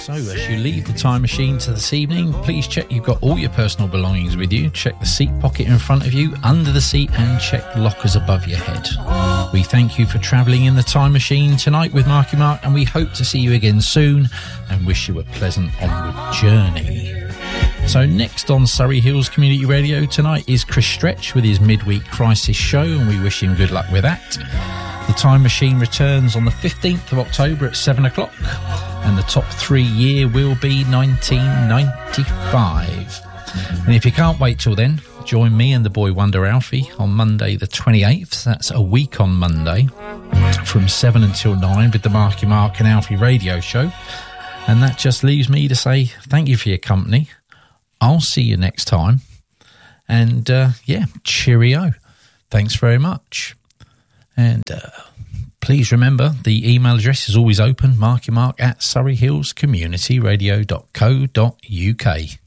So as you leave the time machine to this evening, please check you've got all your personal belongings with you. Check the seat pocket in front of you, under the seat, and check lockers above your head. We thank you for travelling in the time machine tonight with Marky Mark, and we hope to see you again soon and wish you a pleasant onward journey. So next on Surrey Hills Community Radio tonight is Chris Stretch with his midweek crisis show, and we wish him good luck with that. The Time Machine returns on the 15th of October at 7 o'clock, and the top 3 year will be 1995. And if you can't wait till then, join me and the boy Wonder Alfie on Monday the 28th, that's a week on Monday, from 7 until 9 with the Marky Mark and Alfie radio show. And that just leaves me to say thank you for your company. I'll see you next time. And, cheerio. Thanks very much. And please remember, the email address is always open, markymark@surreyhillscommunityradio.co.uk.